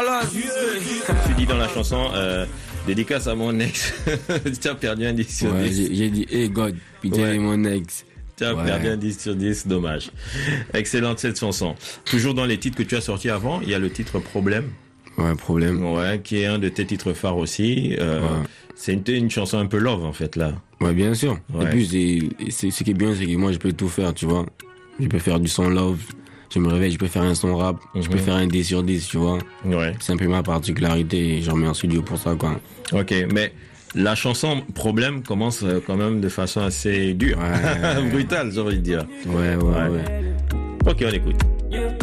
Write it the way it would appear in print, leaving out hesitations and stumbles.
malade. Tu dis dans la chanson, dédicace à mon ex. Tu as perdu un 10 sur 10. J'ai dit, hey God, pitié Ouais. mon ex. Tu as perdu un 10 sur 10, dommage. Excellente cette chanson. Toujours dans les titres que tu as sortis avant, il y a le titre Problème. Ouais, problème. Ouais, qui est un de tes titres phares aussi. C'est une chanson un peu love en fait là. Ouais, bien sûr. Ouais. Et puis, ce qui est bien, c'est que moi, je peux tout faire, tu vois. Je peux faire du son love. Je me réveille, je peux faire un son rap. Je peux faire un 10 sur 10, tu vois. Ouais. C'est un peu ma particularité et j'en mets en studio pour ça, quoi. Ok, mais la chanson Problème commence quand même de façon assez dure. Ouais. Brutale, j'ai envie de dire. Ouais. Ok, on écoute.